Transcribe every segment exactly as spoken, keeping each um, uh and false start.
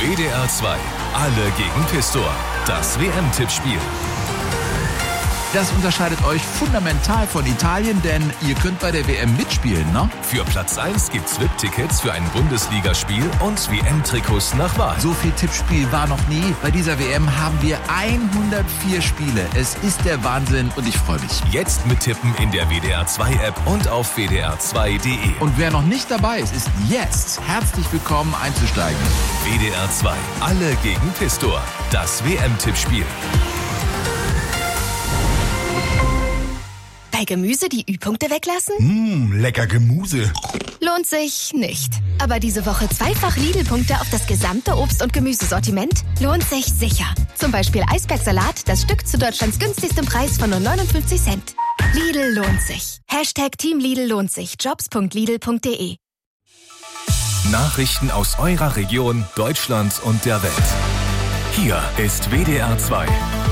W D R zwei. Alle gegen Pistor. Das W M-Tippspiel. Das unterscheidet euch fundamental von Italien, denn ihr könnt bei der W M mitspielen, ne? Für Platz eins gibt's V I P-Tickets für ein Bundesligaspiel und W M-Trikots nach Wahl. So viel Tippspiel war noch nie. Bei dieser W M haben wir hundertvier Spiele. Es ist der Wahnsinn und ich freue mich. Jetzt mittippen in der W D R zwei App und auf w d r zwei punkt d e. Und wer noch nicht dabei ist, ist jetzt herzlich willkommen einzusteigen. W D R zwei. Alle gegen Pistor. Das W M-Tippspiel. Bei Gemüse die Ü-Punkte weglassen? Mmh, lecker Gemüse. Lohnt sich nicht. Aber diese Woche zweifach Lidl-Punkte auf das gesamte Obst- und Gemüsesortiment lohnt sich sicher. Zum Beispiel Eisbergsalat, das Stück zu Deutschlands günstigstem Preis von nur neunundfünfzig Cent. Lidl lohnt sich. Hashtag Team Lidl lohnt sich. jobs punkt lidl punkt d e. Nachrichten aus eurer Region, Deutschland und der Welt. Hier ist W D R zwei.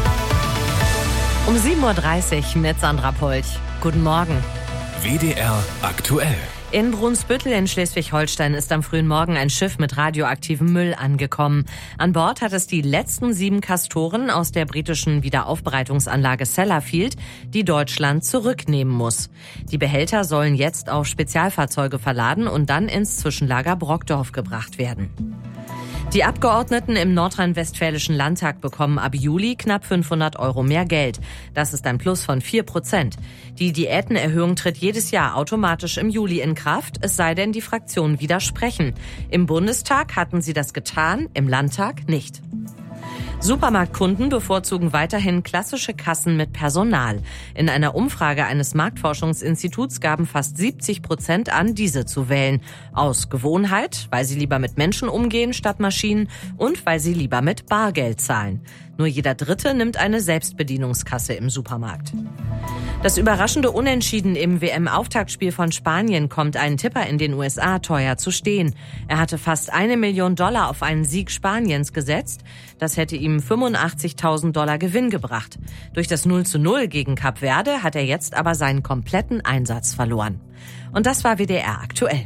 Um sieben Uhr dreißig mit Sandra Polch. Guten Morgen. W D R aktuell. In Brunsbüttel in Schleswig-Holstein ist am frühen Morgen ein Schiff mit radioaktivem Müll angekommen. An Bord hat es die letzten sieben Castoren aus der britischen Wiederaufbereitungsanlage Sellafield, die Deutschland zurücknehmen muss. Die Behälter sollen jetzt auf Spezialfahrzeuge verladen und dann ins Zwischenlager Brockdorf gebracht werden. Die Abgeordneten im nordrhein-westfälischen Landtag bekommen ab Juli knapp fünfhundert Euro mehr Geld. Das ist ein Plus von vier Prozent. Die Diätenerhöhung tritt jedes Jahr automatisch im Juli in Kraft, es sei denn, die Fraktionen widersprechen. Im Bundestag hatten sie das getan, im Landtag nicht. Supermarktkunden bevorzugen weiterhin klassische Kassen mit Personal. In einer Umfrage eines Marktforschungsinstituts gaben fast siebzig Prozent an, diese zu wählen. Aus Gewohnheit, weil sie lieber mit Menschen umgehen statt Maschinen und weil sie lieber mit Bargeld zahlen. Nur jeder Dritte nimmt eine Selbstbedienungskasse im Supermarkt. Das überraschende Unentschieden im W M-Auftaktspiel von Spanien kommt einen Tipper in den U S A teuer zu stehen. Er hatte fast eine Million Dollar auf einen Sieg Spaniens gesetzt. Das hätte ihm fünfundachtzigtausend Dollar Gewinn gebracht. Durch das null zu null gegen Kap Verde hat er jetzt aber seinen kompletten Einsatz verloren. Und das war W D R aktuell.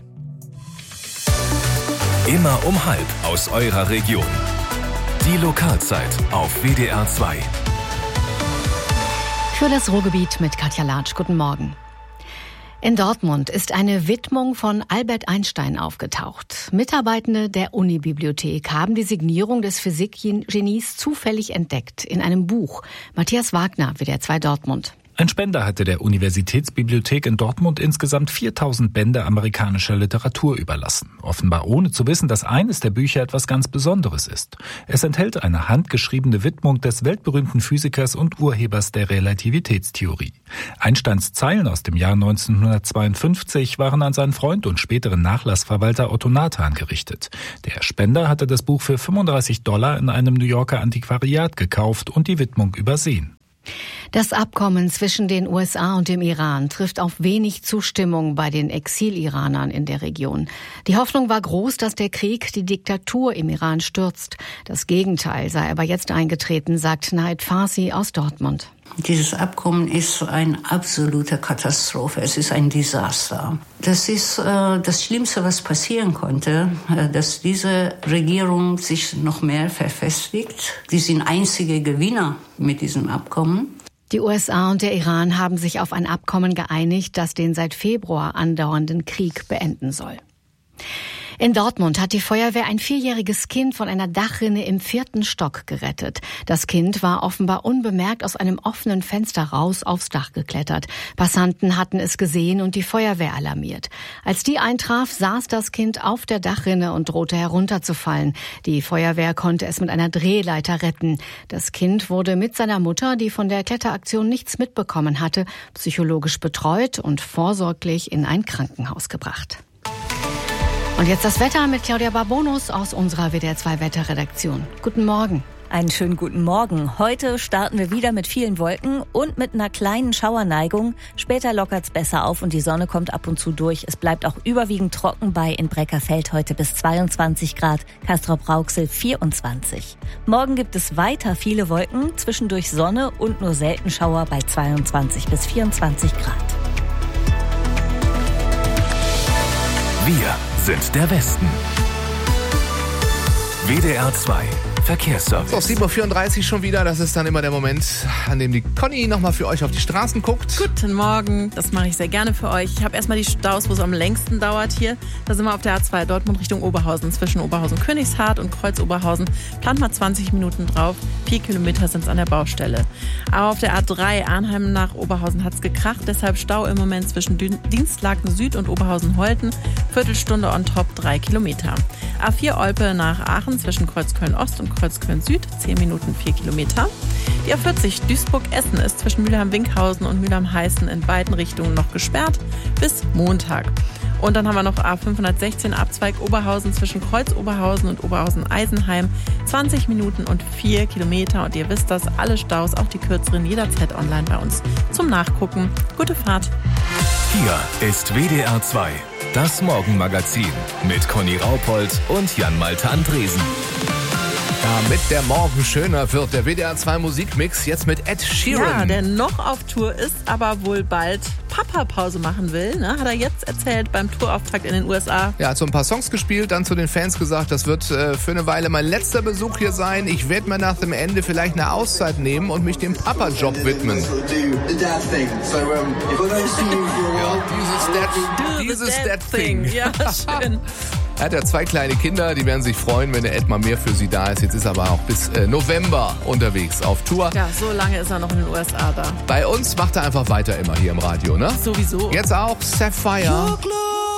Immer um halb aus eurer Region. Die Lokalzeit auf W D R zwei. Für das Ruhrgebiet mit Katja Latsch. Guten Morgen. In Dortmund ist eine Widmung von Albert Einstein aufgetaucht. Mitarbeitende der Unibibliothek haben die Signierung des Physikgenies zufällig entdeckt in einem Buch. Matthias Wagner, W D R zwei Dortmund. Ein Spender hatte der Universitätsbibliothek in Dortmund insgesamt viertausend Bände amerikanischer Literatur überlassen. Offenbar ohne zu wissen, dass eines der Bücher etwas ganz Besonderes ist. Es enthält eine handgeschriebene Widmung des weltberühmten Physikers und Urhebers der Relativitätstheorie. Einsteins Zeilen aus dem Jahr neunzehnhundertzweiundfünfzig waren an seinen Freund und späteren Nachlassverwalter Otto Nathan gerichtet. Der Spender hatte das Buch für fünfunddreißig Dollar in einem New Yorker Antiquariat gekauft und die Widmung übersehen. Das Abkommen zwischen den U S A und dem Iran trifft auf wenig Zustimmung bei den Exil-Iranern in der Region. Die Hoffnung war groß, dass der Krieg die Diktatur im Iran stürzt. Das Gegenteil sei aber jetzt eingetreten, sagt Nahid Farsi aus Dortmund. Dieses Abkommen ist eine absolute Katastrophe. Es ist ein Desaster. Das ist äh, das Schlimmste, was passieren konnte, äh, dass diese Regierung sich noch mehr verfestigt. Die sind einzige Gewinner mit diesem Abkommen. Die U S A und der Iran haben sich auf ein Abkommen geeinigt, das den seit Februar andauernden Krieg beenden soll. In Dortmund hat die Feuerwehr ein vierjähriges Kind von einer Dachrinne im vierten Stock gerettet. Das Kind war offenbar unbemerkt aus einem offenen Fenster raus aufs Dach geklettert. Passanten hatten es gesehen und die Feuerwehr alarmiert. Als die eintraf, saß das Kind auf der Dachrinne und drohte herunterzufallen. Die Feuerwehr konnte es mit einer Drehleiter retten. Das Kind wurde mit seiner Mutter, die von der Kletteraktion nichts mitbekommen hatte, psychologisch betreut und vorsorglich in ein Krankenhaus gebracht. Und jetzt das Wetter mit Claudia Barbonus aus unserer W D R zwei Wetterredaktion. Guten Morgen. Einen schönen guten Morgen. Heute starten wir wieder mit vielen Wolken und mit einer kleinen Schauerneigung. Später lockert's besser auf und die Sonne kommt ab und zu durch. Es bleibt auch überwiegend trocken bei in Breckerfeld heute bis zweiundzwanzig Grad, Castrop-Rauxel vierundzwanzig. Morgen gibt es weiter viele Wolken, zwischendurch Sonne und nur selten Schauer bei zweiundzwanzig bis vierundzwanzig Grad. Wir sind der Westen. W D R zwei Verkehrsservice. So, sieben Uhr vierunddreißig schon wieder. Das ist dann immer der Moment, an dem die Conny nochmal für euch auf die Straßen guckt. Guten Morgen, das mache ich sehr gerne für euch. Ich habe erstmal die Staus, wo es am längsten dauert hier. Da sind wir auf der A zwei Dortmund Richtung Oberhausen. Zwischen Oberhausen-Königshardt und Kreuz-Oberhausen. Plant mal zwanzig Minuten drauf. Vier Kilometer sind es an der Baustelle. Aber auf der A drei Arnheim nach Oberhausen hat es gekracht. Deshalb Stau im Moment zwischen Dienstlaken Süd und Oberhausen-Holten. Viertelstunde on top, drei Kilometer. A vier Olpe nach Aachen zwischen Kreuzköln-Ost und Kreuzköln-Süd, zehn Minuten, vier Kilometer. Die A vierzig Duisburg-Essen ist zwischen Mülheim-Winkhausen und Mülheim-Heißen in beiden Richtungen noch gesperrt bis Montag. Und dann haben wir noch A fünfhundertsechzehn Abzweig Oberhausen zwischen Kreuz-Oberhausen und Oberhausen-Eisenheim, zwanzig Minuten und vier Kilometer. Und ihr wisst das, alle Staus, auch die kürzeren, jederzeit online bei uns zum Nachgucken. Gute Fahrt. Hier ist W D R zwei, das Morgenmagazin mit Conny Raupold und Jan-Malte Andresen. Damit der Morgen schöner wird, der W D R zwei Musikmix jetzt mit Ed Sheeran. Ja, der noch auf Tour ist, aber wohl bald Papa-Pause machen will, ne? Hat er jetzt erzählt beim Tourauftakt in den U S A. Ja, hat so ein paar Songs gespielt, dann zu den Fans gesagt, das wird äh, für eine Weile mein letzter Besuch hier sein. Ich werde mir nach dem Ende vielleicht eine Auszeit nehmen und mich dem Papa-Job widmen. Ja, dieses Dad, dieses Dad-Thing. Ja, schön. Er hat ja zwei kleine Kinder, die werden sich freuen, wenn der Ed mal mehr für sie da ist. Jetzt ist er aber auch bis äh, November unterwegs auf Tour. Ja, so lange ist er noch in den U S A da. Bei uns macht er einfach weiter immer hier im Radio, ne? Sowieso. Jetzt auch Sapphire.